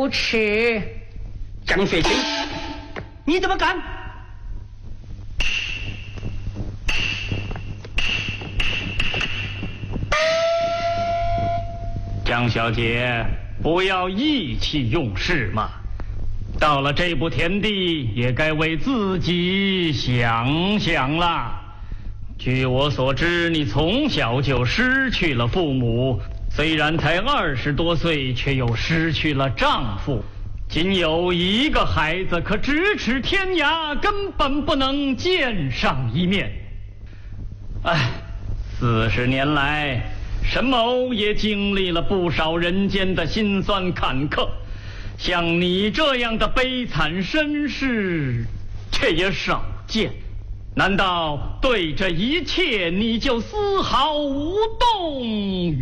无耻！ 江水清，你怎么敢？ 江小姐，不要意气用事嘛。到了这步田地，也该为自己想想啦。据我所知，你从小就失去了父母，虽然才20多岁，却又失去了丈夫。仅有一个孩子，可咫尺天涯，根本不能见上一面。哎，40年来，沈某也经历了不少人间的辛酸坎坷，像你这样的悲惨身世，却也少见。难道对这一切你就丝毫无动